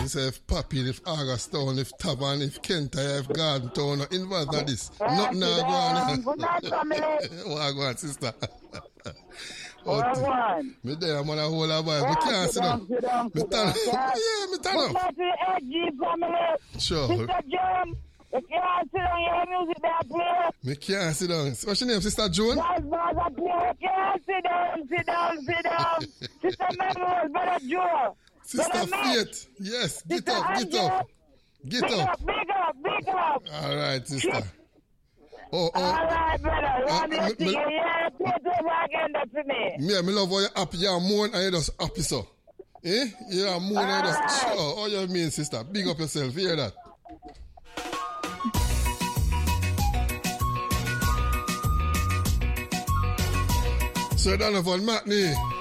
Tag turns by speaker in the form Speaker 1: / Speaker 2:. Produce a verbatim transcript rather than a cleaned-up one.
Speaker 1: He say if Papi, if August Town, if Tavern, if Kentire, if Garden Town, not involved in this. Nothing now go on.
Speaker 2: Good night, family.
Speaker 1: What go on, sister?
Speaker 2: What go on?
Speaker 1: Me there, man, a whole lot of boys. Me can't sit down.
Speaker 2: Sit down,
Speaker 1: Me
Speaker 2: sit
Speaker 1: turn
Speaker 2: down, sit down.
Speaker 1: Yeah, me turn
Speaker 2: Good
Speaker 1: up.
Speaker 2: night to the H G family.
Speaker 1: Sure.
Speaker 2: Sister John, you can't sit down, your music that play.
Speaker 1: Me can't sit down. What's your name, Sister June?
Speaker 2: That's Brother play. You can't sit down, sit down, sit down. Sister Manuel, Brother Joe.
Speaker 1: Sister
Speaker 2: Brother Matt.
Speaker 1: Faith. Yes, get
Speaker 2: Sister
Speaker 1: up, get
Speaker 2: Angela.
Speaker 1: up. Get
Speaker 2: Big
Speaker 1: up.
Speaker 2: up, big up, big up.
Speaker 1: All right, sister. Oh, oh.
Speaker 2: All right, brother. You want me
Speaker 1: uh,
Speaker 2: to sing
Speaker 1: me-
Speaker 2: it? Yeah, play it over again, that's for me.
Speaker 1: Me, me love how you happy, you are mourn and you just happy so. Eh? You are mourn and you just
Speaker 2: Alright.
Speaker 1: sure. Oh, you mean, sister? Big up yourself. You hear that? So, Donovan Matney.